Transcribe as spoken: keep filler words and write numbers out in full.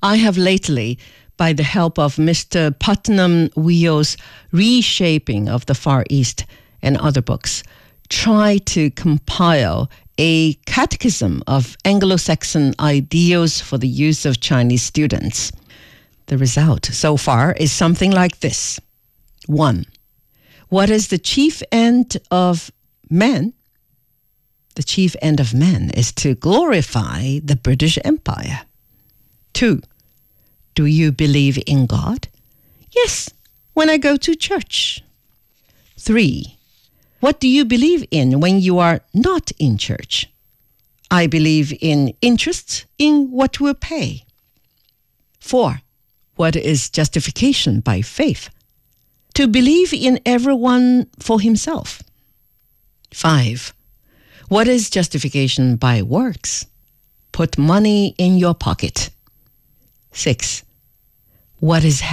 I have lately, by the help of Mister Putnam Wheel's Reshaping of the Far East and other books, tried to compile a catechism of Anglo-Saxon ideals for the use of Chinese students. The result so far is something like this. One, what is the chief end of man? The chief end of man is to glorify the British Empire. Two, do you believe in God? Yes, when I go to church. Three, what do you believe in when you are not in church? I believe in interest in what will pay. Four, what is justification by faith? To believe in everyone for himself. Five, what is justification by works? Put money in your pocket. Six, what is